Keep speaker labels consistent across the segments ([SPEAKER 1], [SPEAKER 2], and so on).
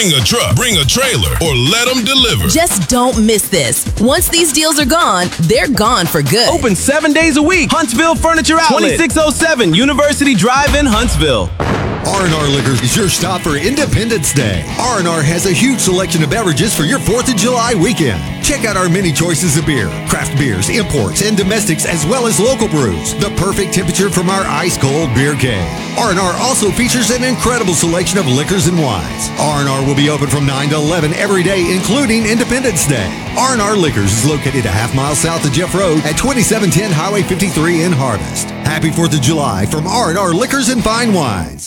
[SPEAKER 1] Bring a truck, bring a trailer, or let them deliver.
[SPEAKER 2] Just don't miss this. Once these deals are gone, they're gone for good.
[SPEAKER 3] Open 7 days a week. Huntsville Furniture Outlet. 2607 University Drive in Huntsville.
[SPEAKER 4] R&R Liquors is your stop for Independence Day. R&R has a huge selection of beverages for your 4th of July weekend. Check out our many choices of beer, craft beers, imports, and domestics, as well as local brews. The perfect temperature from our ice-cold beer cave. R&R also features an incredible selection of liquors and wines. R&R will be open from 9 to 11 every day, including Independence Day. R&R Liquors is located a half-mile south of Jeff Road at 2710 Highway 53 in Harvest. Happy 4th of July from R&R Liquors and Fine Wines.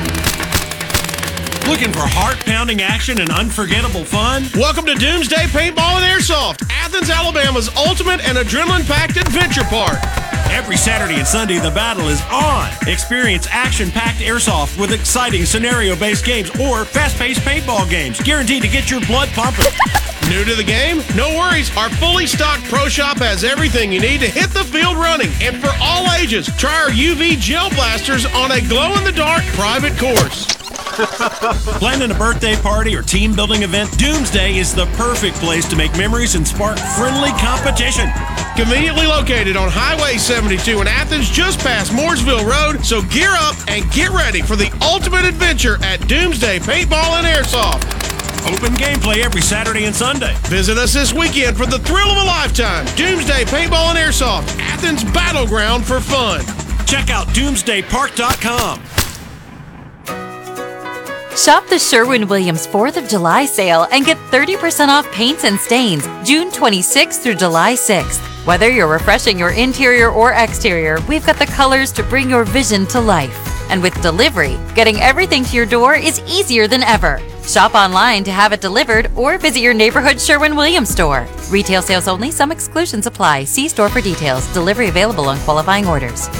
[SPEAKER 5] Looking for heart-pounding action and unforgettable fun?
[SPEAKER 6] Welcome to Doomsday Paintball and Airsoft, Athens, Alabama's ultimate and adrenaline-packed adventure park.
[SPEAKER 5] Every Saturday and Sunday, the battle is on. Experience action-packed airsoft with exciting scenario-based games or fast-paced paintball games, guaranteed to get your blood pumping.
[SPEAKER 6] New to the game? No worries. Our fully stocked pro shop has everything you need to hit the field running. And for all ages, try our UV gel blasters on a glow-in-the-dark private course.
[SPEAKER 5] Planning a birthday party or team building event? Doomsday is the perfect place to make memories and spark friendly competition.
[SPEAKER 6] Conveniently located on Highway 72 in Athens, just past Mooresville Road. So gear up and get ready for the ultimate adventure at Doomsday Paintball and Airsoft.
[SPEAKER 5] Open gameplay every Saturday and Sunday.
[SPEAKER 6] Visit us this weekend for the thrill of a lifetime. Doomsday Paintball and Airsoft, Athens' battleground for fun.
[SPEAKER 5] Check out doomsdaypark.com.
[SPEAKER 7] Shop the Sherwin-Williams 4th of July sale and get 30% off paints and stains June 26th through July 6th. Whether you're refreshing your interior or exterior, we've got the colors to bring your vision to life. And with delivery, getting everything to your door is easier than ever. Shop online to have it delivered or visit your neighborhood Sherwin-Williams store. Retail sales only. Some exclusions apply. See store for details. Delivery available on qualifying orders.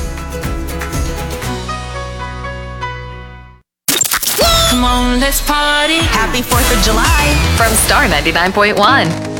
[SPEAKER 8] Come on, let's party.
[SPEAKER 2] Happy 4th of July
[SPEAKER 7] From Star 99.1.